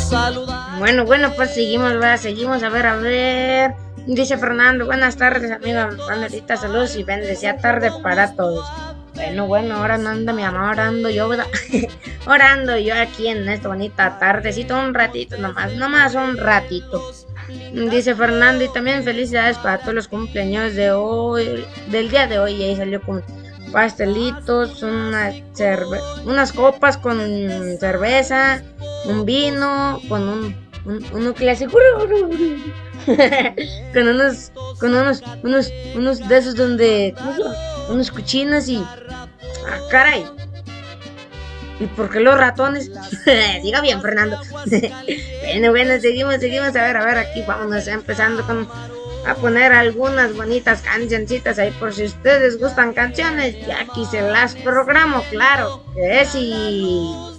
Bueno, pues seguimos, ¿verdad? Seguimos, a ver. Dice Fernando, buenas tardes, amigo Manuelita, saludos y bendecida tarde para todos. Bueno, ahora no anda mi mamá orando yo, ¿verdad? Orando yo aquí en esta bonita tardecito, un ratito nomás un ratito. Dice Fernando, y también felicidades para todos los cumpleaños de hoy, del día de hoy. Y ahí salió con pastelitos, unas copas con cerveza, un vino, con uno clásico, con unos de esos donde, ¿cómo se llama? Unos cuchinos y, caray. ¿Y por qué los ratones? Diga bien, Fernando. Bueno, seguimos. A ver, aquí vámonos empezando a poner algunas bonitas cancioncitas ahí por si ustedes gustan canciones. Ya aquí se las programo, claro que sí.